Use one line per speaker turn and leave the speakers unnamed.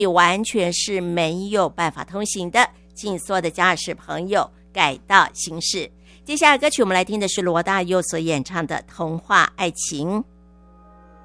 也完全是没有办法通行的，请所有的驾驶朋友改道行驶。接下来歌曲我们来听的是罗大佑所演唱的《童话爱情》。